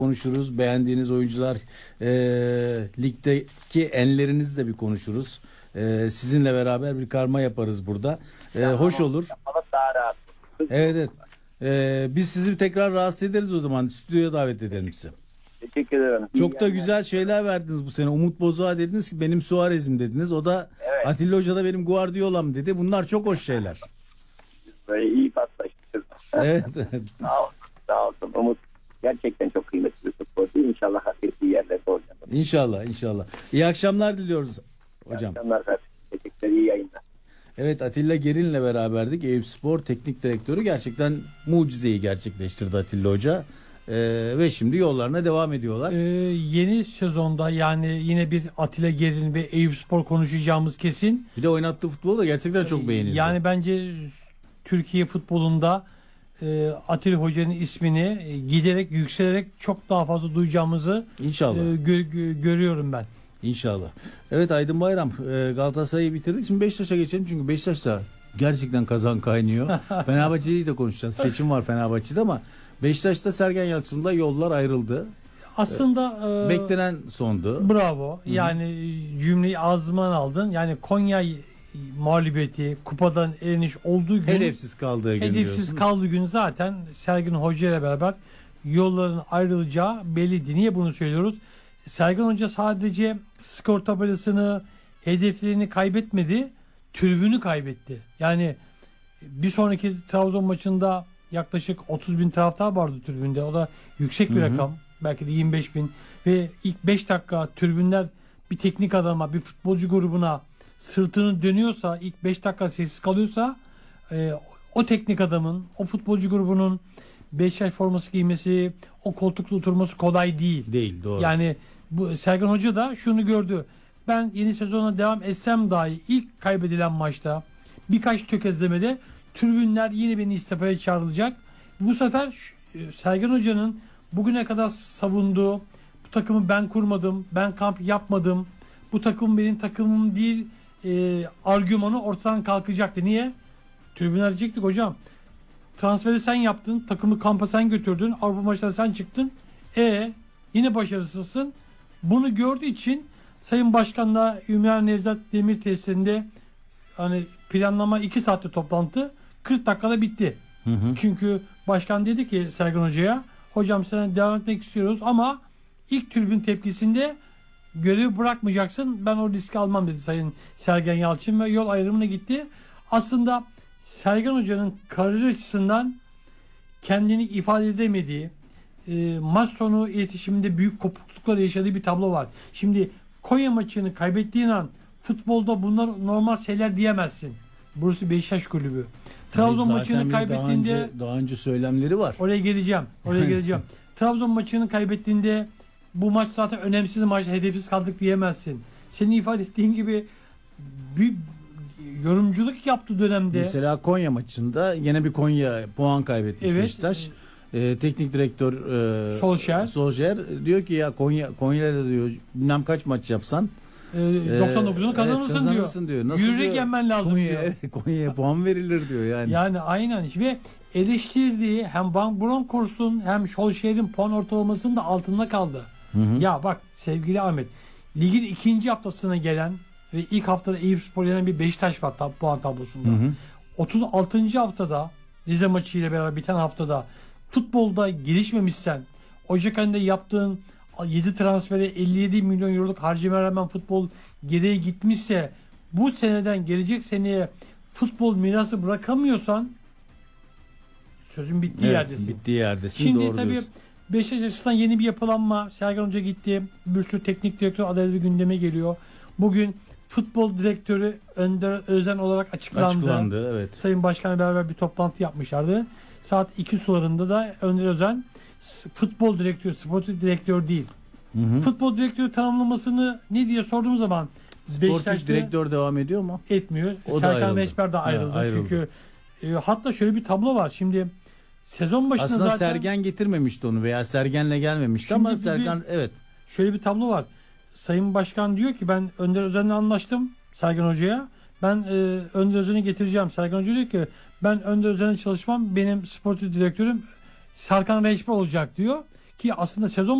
konuşuruz. Beğendiğiniz oyuncular, ligdeki enlerinizi de bir konuşuruz. Sizinle beraber bir karma yaparız burada. Hoş olur. Daha rahat. Evet, evet. Biz sizi tekrar rahatsız ederiz o zaman. Stüdyoya davet edelim sizi. Teşekkür ederim. Çok da güzel şeyler verdiniz bu sene. Umut Bozok'a dediniz ki benim Suarez'im dediniz. O da Evet. Atilla Hoca da benim Guardiola'm dedi. Bunlar çok hoş şeyler. Böyle iyi paslaşmışız. Evet. Sağ olsun. Sağ olsun. Umut gerçekten çok kıymetli bir futbolcu. İnşallah hak ettiği yerlerde olacak. İnşallah, inşallah. İyi akşamlar diliyoruz hocam. İyi akşamlar kardeşim. Teşekkürler. İyi yayınlar. Evet, Atilla Gerin'le beraberdik. Eyüpspor Teknik Direktörü gerçekten mucizeyi gerçekleştirdi Atilla Hoca. Ve şimdi yollarına devam ediyorlar. Yeni sezonda yani yine bir Atilla Gerin ve Eyüpspor konuşacağımız kesin. Bir de oynattığı futbol da gerçekten çok beğenildi. Yani bence Türkiye futbolunda Atilla Hoca'nın ismini giderek yükselerek çok daha fazla duyacağımızı İnşallah. Görüyorum ben. İnşallah. Evet Aydın Bayram, Galatasaray'ı bitirdik. Şimdi Beşiktaş'a geçelim çünkü Beşiktaş'ta gerçekten kazan kaynıyor. Fenerbahçe'yi de konuşacağız. Seçim var Fenerbahçe'de ama Beşiktaş'ta Sergen Yalçın'la yollar ayrıldı. Aslında Beklenen sondu. bravo. Yani cümleyi ağzımdan aldın. Yani Konya mağlubiyeti, kupadan eleniş olduğu gün, Hedefsiz kaldığı gün hedefsiz diyorsun. kaldığı gün zaten Sergen Hoca ile beraber yolların ayrılacağı belliydi. Niye bunu söylüyoruz? Sergen Hoca sadece skor tabelasını, hedeflerini kaybetmedi, tribünü kaybetti. Yani bir sonraki Trabzon maçında yaklaşık 30 bin taraftar vardı tribünde. O da yüksek bir rakam. Belki de 25 bin. Ve ilk 5 dakika tribünler bir teknik adama, bir futbolcu grubuna sırtını dönüyorsa, ilk 5 dakika sessiz kalıyorsa o teknik adamın, o futbolcu grubunun Beşiktaş forması giymesi, o koltukta oturması kolay değil. Değil, doğru. Yani bu Sergen Hoca da şunu gördü. Ben yeni sezona devam etsem dahi ilk kaybedilen maçta birkaç tökezlemede tribünler yine beni istifaya çağrılacak. Bu sefer Sergen Hoca'nın bugüne kadar savunduğu bu takımı ben kurmadım, ben kamp yapmadım, bu takım benim takımım değil argümanı ortadan kalkacaktı. Niye? Tribünler diyecektik hocam. Transferi sen yaptın, takımı kampa sen götürdün, Avrupa maçlarına sen çıktın. Yine başarısızsın. Bunu gördüğü için Sayın Başkan'la Ümran Nevzat Demir tesisinde hani planlama 2 saatte toplantı 40 dakikada bitti. Çünkü başkan dedi ki Sergen Hoca'ya, hocam sen devam etmek istiyoruz ama ilk tribün tepkisinde görevi bırakmayacaksın. Ben o riski almam dedi Sayın Sergen Yalçın ve yol ayrımına gitti. Aslında Sergen Hoca'nın kariyer açısından kendini ifade edemediği, maç sonu iletişiminde büyük kopukluklar yaşadığı bir tablo var. Şimdi Konya maçını kaybettiğin an futbolda bunlar normal şeyler diyemezsin. Burası Beşiktaş kulübü. Trabzon maçını kaybettiğinde daha önce söylemleri var. Oraya geleceğim. Trabzon maçını kaybettiğinde bu maç zaten önemsiz maç, hedefsiz kaldık diyemezsin. Senin ifade ettiğin gibi bir yorumculuk yaptığı dönemde. Mesela Konya maçında yine bir Konya puan kaybetmiş Beşiktaş. Teknik direktör Solskjaer diyor ki ya Konya'da diyor bilmem kaç maç yapsan 99'unu kazanırsın diyor. Nasıl yürürek diyor? yenmen lazım diyor. Konya'ya puan verilir diyor yani. Yani aynen ve eleştirdiği hem Van Bronckhorst'un hem Solskjaer'in puan ortalamasının da altında kaldı. Ya bak sevgili Ahmet, ligin ikinci haftasına gelen ve ilk haftada Eyüpspor yenen bir Beşiktaş var puan tablosunda. 36. haftada Rize maçı ile beraber biten haftada futbolda gelişmemişsen, Ocak ayında yaptığın 7 transfere 57 milyon euroluk harcamaya rağmen futbol geriye gitmişse, bu seneden gelecek seneye futbol mirası bırakamıyorsan sözün bittiği yerdesin. Bittiği yerdesin. Şimdi doğru tabii diyorsun. Beşiktaş açısından yeni bir yapılanma. Sergen Hoca gitti. Bir sürü teknik direktör adayları gündeme geliyor. Bugün futbol direktörü Önder Özen olarak açıklandı. Evet. Sayın Başkan'la beraber bir toplantı yapmışlardı. Saat 2 sularında da Önder Özen futbol direktörü, sportif direktör değil. Futbol direktörü tanımlamasını ne diye sorduğum zaman Sportif direktör devam ediyor mu? Etmiyor. O Serkan Reçber de ayrıldı. Çünkü hatta şöyle bir tablo var. Şimdi sezon başında aslında zaten Sergen getirmemişti onu veya Sergen'le gelmemişti ama Sergen şöyle bir tablo var. Sayın Başkan diyor ki ben Önder Özen'le anlaştım Sergen Hoca'ya. Ben Önder Özen'i getireceğim. Sergen Hoca diyor ki ben Önder Özen'le çalışmam. Benim sportif direktörüm Serkan Reçber olacak diyor. ki aslında sezon